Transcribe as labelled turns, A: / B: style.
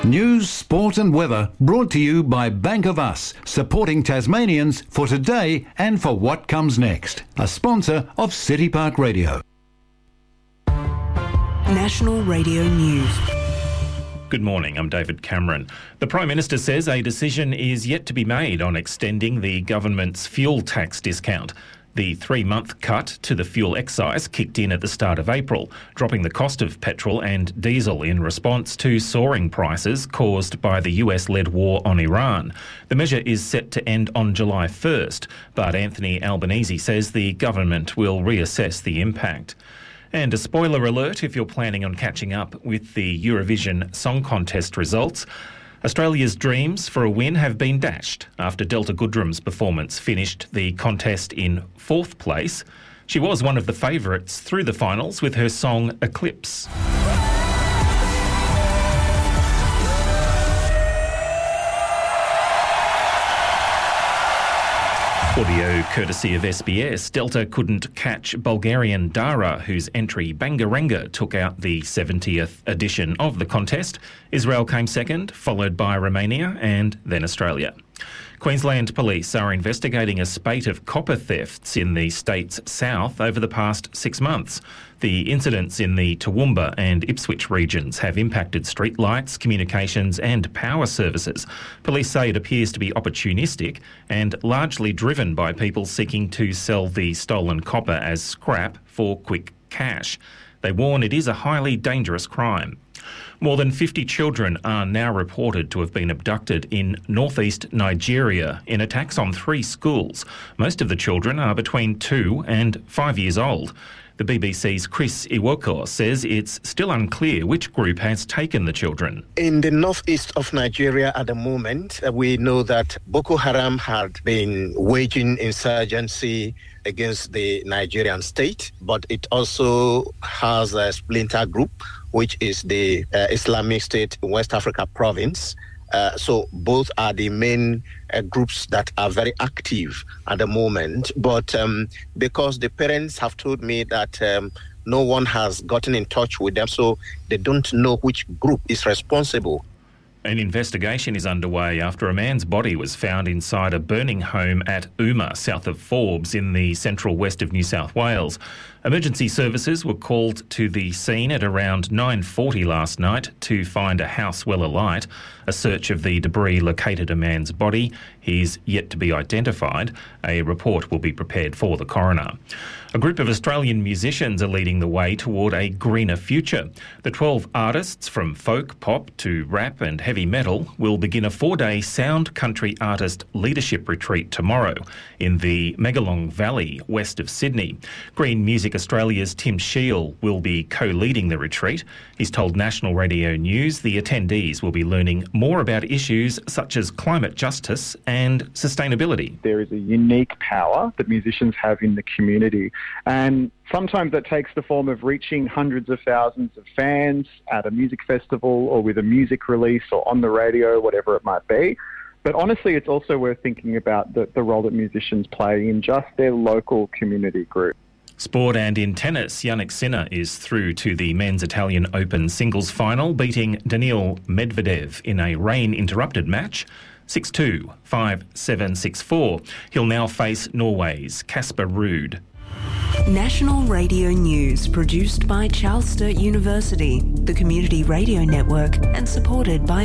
A: News, sport and weather brought to you by Bank of Us, supporting Tasmanians for today and for what comes next. A sponsor of City Park Radio.
B: National Radio News.
C: Good morning, I'm David Cameron. The Prime Minister says a decision is yet to be made on extending the government's fuel tax discount. The 3-month cut to the fuel excise kicked in at the start of April, dropping the cost of petrol and diesel in response to soaring prices caused by the US-led war on Iran. The measure is set to end on July 1st, but Anthony Albanese says the government will reassess the impact. And a spoiler alert if you're planning on catching up with the Eurovision Song Contest results. Australia's dreams for a win have been dashed after Delta Goodrem's performance finished the contest in 4th place. She was one of the favourites through the finals with her song Eclipse. Audio courtesy of SBS. Delta couldn't catch Bulgarian Dara, whose entry Bangaranga took out the 70th edition of the contest. Israel came second, followed by Romania and then Australia. Queensland Police are investigating a spate of copper thefts in the state's south over the past 6 months. The incidents in the Toowoomba and Ipswich regions have impacted streetlights, communications and power services. Police say it appears to be opportunistic and largely driven by people seeking to sell the stolen copper as scrap for quick cash. They warn it is a highly dangerous crime. More than 50 children are now reported to have been abducted in northeast Nigeria in attacks on 3 schools. Most of the children are between 2 and 5 years old. The BBC's Chris Iwoko says it's still unclear which group has taken the children.
D: In the northeast of Nigeria at the moment, we know that Boko Haram had been waging insurgency against the Nigerian state, but it also has a splinter group, which is the Islamic State West Africa province. So both are the main groups that are very active at the moment. But because the parents have told me that no one has gotten in touch with them, so they don't know which group is responsible.
C: An investigation is underway after a man's body was found inside a burning home at Uma, south of Forbes, in the central west of New South Wales. Emergency services were called to the scene at around 9:40 last night to find a house well alight. A search of the debris located a man's body. He's yet to be identified. A report will be prepared for the coroner. A group of Australian musicians are leading the way toward a greener future. The 12 artists from folk, pop to rap and heavy metal will begin a 4-day sound country artist leadership retreat tomorrow in the Megalong Valley, west of Sydney. Green Music Australia's Tim Shiel will be co-leading the retreat. He's told National Radio News the attendees will be learning more about issues such as climate justice and sustainability.
E: There is a unique power that musicians have in the community, and sometimes that takes the form of reaching hundreds of thousands of fans at a music festival or with a music release or on the radio, whatever it might be. But honestly, it's also worth thinking about the role that musicians play in just their local community group.
C: Sport and in tennis, Jannik Sinner is through to the Men's Italian Open singles final, beating Daniil Medvedev in a rain-interrupted match, 6-2, 5-7, 6-4. He'll now face Norway's Casper Ruud.
B: National Radio News, produced by Charles Sturt University, the Community Radio Network, and supported by